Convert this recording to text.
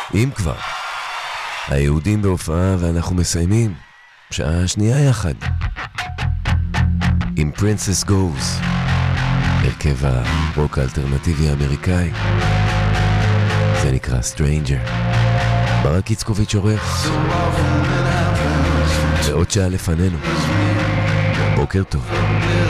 אם כבר, היהודים בהופעה ואנחנו מסיימים שעה שנייה יחד עם Princess Goes, הרכב הרוק האלטרנטיבי האמריקאי. זה נקרא Stranger. ברק יצקוביץ' עורך, ועוד שעה לפנינו. בוקר טוב.